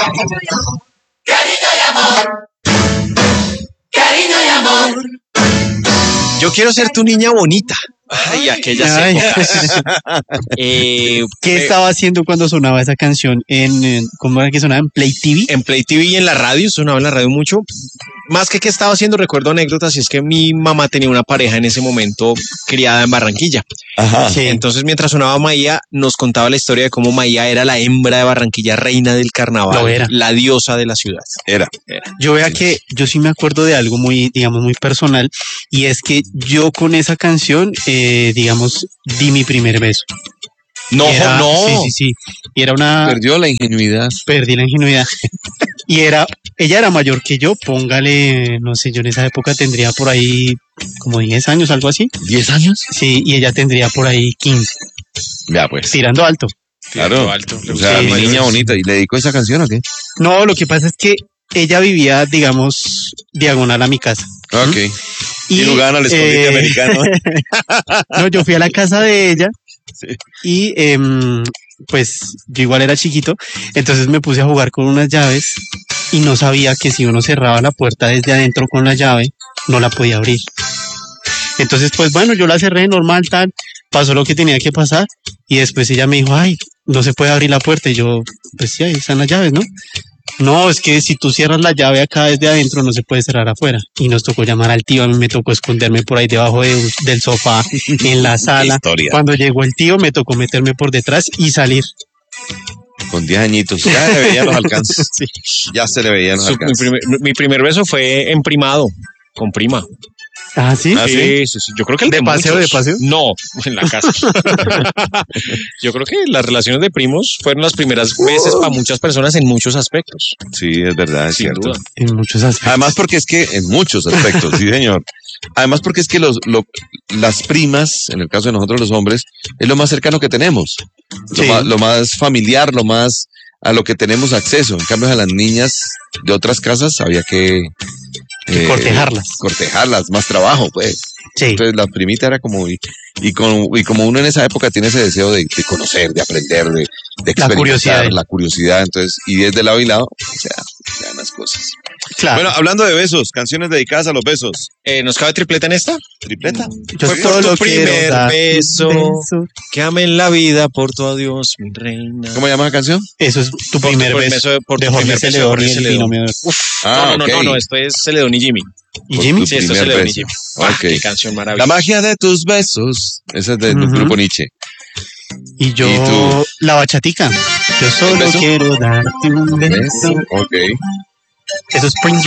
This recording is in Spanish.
Yo quiero ser tu niña bonita. Ay, aquellas épocas. ¿Qué estaba haciendo cuando sonaba esa canción cómo era que sonaba? ¿En Play TV? En Play TV y en la radio, sonaba en la radio mucho. Más que qué estaba haciendo, recuerdo anécdotas, y es que mi mamá tenía una pareja en ese momento criada en Barranquilla. Ajá. Sí. Entonces, mientras sonaba Maía, nos contaba la historia de cómo Maía era la hembra de Barranquilla, reina del carnaval, Lo era. la diosa de la ciudad. Era. Yo vea que yo sí me acuerdo de algo muy, digamos, muy personal, y es que yo con esa canción, digamos, di mi primer beso. No, Era- no. Sí. Y era una... Perdió la ingenuidad. Perdí la ingenuidad. Y ella era mayor que yo, póngale, no sé, yo en esa época tendría por ahí como 10 años, algo así. ¿10 años? Sí, y ella tendría por ahí 15, Ya, pues. tirando alto. Claro. Alto, le O sea, Sí, una niña bonita. ¿Y le dedicó esa canción o qué? No, lo que pasa es que ella vivía, digamos, diagonal a mi casa. Ok. Y jugaban al escondite americano. No, yo fui a la casa de ella Sí. y pues yo igual era chiquito, entonces me puse a jugar con unas llaves y no sabía que si uno cerraba la puerta desde adentro con la llave, no la podía abrir. Entonces, pues bueno, yo la cerré normal, tal, pasó lo que tenía que pasar y después ella me dijo, ay, no se puede abrir la puerta, y yo, pues sí, ahí están las llaves, ¿no? No, es que si tú cierras la llave acá desde adentro, no se puede cerrar afuera. Y nos tocó llamar al tío, a mí me tocó esconderme por ahí debajo del sofá, en la sala. Historia. Cuando llegó el tío, me tocó meterme por detrás y salir. Con 10 añitos. Ya le veían los alcances. Sí. Ya se le veían los Mi alcances. mi primer beso fue en primado, con prima. Ah, sí. Ah, ¿sí? Sí. Yo creo que el ¿De paseo, muchos. de paseo? No, en la casa. Yo creo que las relaciones de primos fueron las primeras veces para muchas personas en muchos aspectos. Sí, es verdad, es Sin cierto. duda. En muchos aspectos. Además porque es que en muchos aspectos, sí señor. Además porque es que las primas, en el caso de nosotros los hombres, es lo más cercano que tenemos. Sí. Lo más familiar, lo más a lo que tenemos acceso. En cambio a las niñas de otras casas había que cortejarlas. Cortejarlas, más trabajo pues. Sí. Entonces la primita era como, y como uno en esa época tiene ese deseo de conocer, de aprender, de experimentar, curiosidad. la curiosidad, entonces, y desde lado y lado, o sea, se dan las cosas. Claro. Bueno, hablando de besos, canciones dedicadas a los besos. ¿Nos cabe tripleta en esta? ¿Tripleta? yo fue por solo tu quiero primer dar beso. un beso. Que amen la vida por tu adiós, mi reina. ¿Cómo se llama la canción? Eso es tu Por primer tu beso. por De tu Jorge primer beso de Celedón Jorge y el Celedón. binomio de- Uf, Ah, ok. no, esto es Celedón y Jimmy. ¿Y Por Jimmy? tu Sí, esto es primer Celedón y beso. Jimmy. Ah, Ok. qué canción La maravillosa. magia de tus besos. Esa es del Ujú. grupo Nietzsche. Y yo, ¿Y tú? la bachatica. Yo solo beso? quiero darte un beso. Ok. Eso es Prince